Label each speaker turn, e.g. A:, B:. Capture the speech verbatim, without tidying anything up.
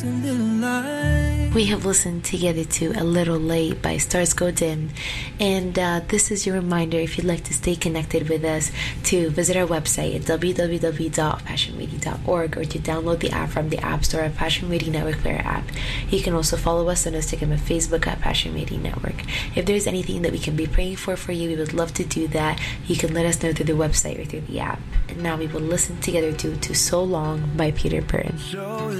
A: We have listened together to A Little Late by Stars Go Dim, and uh, this is your reminder, if you'd like to stay connected with us, to visit our website at w w w dot passion radio dot org or to download the app from the App Store at Passion Radio Network Player app. You can also follow us on Instagram and Facebook at Passion Radio Network. If there's anything that we can be praying for for you, we would love to do that. You can let us know through the website or through the app. And now we will listen together to To So Long by Peter Byrne.